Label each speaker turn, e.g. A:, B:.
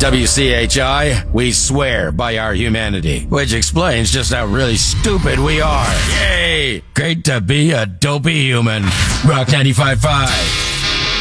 A: WCHI, we swear by our humanity, which explains just how really stupid we are. Yay! Great to be a dopey human. Rock 95.5.